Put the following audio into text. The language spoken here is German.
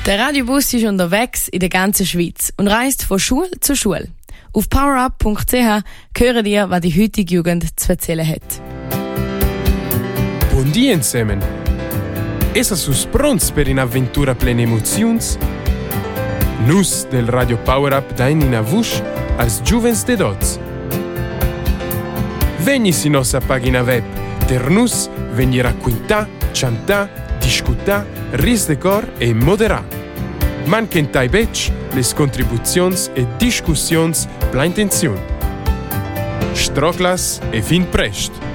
Der Radiobus ist unterwegs in der ganzen Schweiz und reist von Schule zu Schule. Auf powerup.ch hören ihr, was die heutige Jugend zu erzählen hat. Buon dia insieme! Essa sus pronts per un'avventura plena emozions? Nus del Radio Power Up dain in avush als giuvens de dots. Vegni si nostra pagina web, der nus vegni racquintà, chantà, discutà, ris de cor e moderà. Manquentai bec les contribuzions e discussions pla intenziun. Stroclas e fin prest!